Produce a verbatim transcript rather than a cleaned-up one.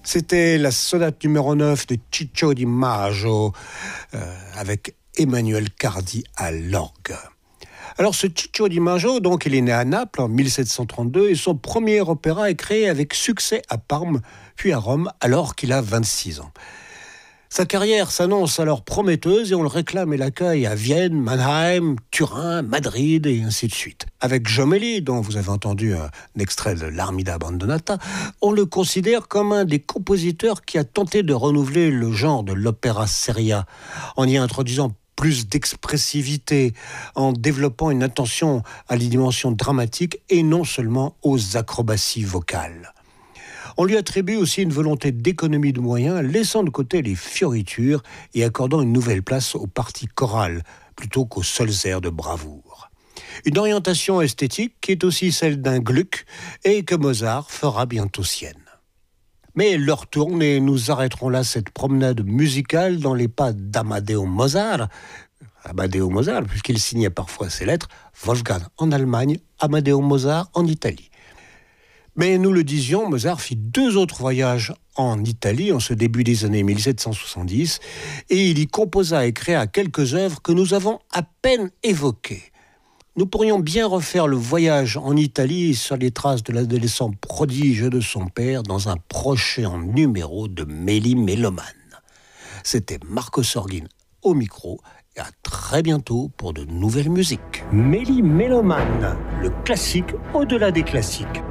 C'était la sonate numéro neuf de Ciccio Di Maggio euh, avec Emmanuel Cardi à l'orgue. Alors ce Ciccio Di Maggio, donc, il est né à Naples en mille sept cent trente-deux et son premier opéra est créé avec succès à Parme, puis à Rome, alors qu'il a vingt-six ans. Sa carrière s'annonce alors prometteuse et on le réclame et l'accueille à Vienne, Mannheim, Turin, Madrid et ainsi de suite. Avec Jommelli, dont vous avez entendu un extrait de l'Armida Abandonata, on le considère comme un des compositeurs qui a tenté de renouveler le genre de l'opéra seria en y introduisant plus d'expressivité, en développant une attention à les dimensions dramatiques et non seulement aux acrobaties vocales. On lui attribue aussi une volonté d'économie de moyens, laissant de côté les fioritures et accordant une nouvelle place aux parties chorales, plutôt qu'aux seuls airs de bravoure. Une orientation esthétique qui est aussi celle d'un Gluck et que Mozart fera bientôt sienne. Mais l'heure tourne et nous arrêterons là cette promenade musicale dans les pas d'Amadeo Mozart, Amadeo Mozart, puisqu'il signait parfois ses lettres, Wolfgang en Allemagne, Amadeo Mozart en Italie. Mais nous le disions, Mozart fit deux autres voyages en Italie en ce début des années mille sept cent soixante-dix et il y composa et créa quelques œuvres que nous avons à peine évoquées. Nous pourrions bien refaire le voyage en Italie sur les traces de l'adolescent prodige de son père dans un prochain numéro de Méli Mélomane. C'était Marco Sorgin au micro et à très bientôt pour de nouvelles musiques. Méli Mélomane, le classique au-delà des classiques.